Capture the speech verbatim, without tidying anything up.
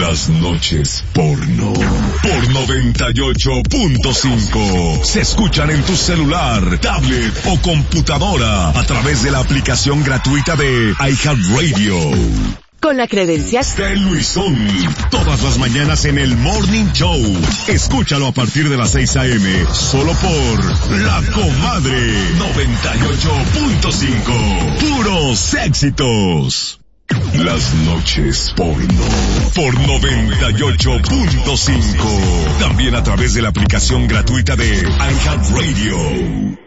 Las noches porno. Por noventa y ocho punto cinco. Se escuchan en tu celular, tablet o computadora a través de la aplicación gratuita de iHeartRadio. Con la credencial de Luisón. Todas las mañanas en el Morning Show. Escúchalo a partir de las seis a.m. Solo por La Comadre noventa y ocho punto cinco. Puros éxitos. Las noches porno. Por noventa y ocho punto cinco. También a través de la aplicación gratuita de iHeartRadio.